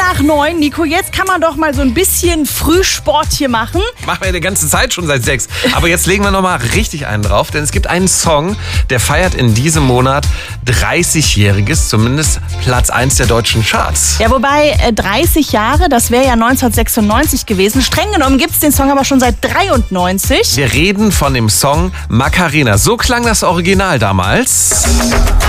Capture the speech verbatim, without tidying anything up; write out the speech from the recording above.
nach neun. Nico, jetzt kann man doch mal so ein bisschen Frühsport hier machen. Machen wir die ganze Zeit schon seit sechs. Aber jetzt legen wir noch mal richtig einen drauf, denn es gibt einen Song, der feiert in diesem Monat dreißigjähriges, zumindest Platz eins der deutschen Charts. Ja, wobei äh, dreißig Jahre, das wäre ja neunzehnhundertsechsundneunzig gewesen. Streng genommen gibt es den Song aber schon seit dreiundneunzig. Wir reden von dem Song Macarena. So klang das Original damals.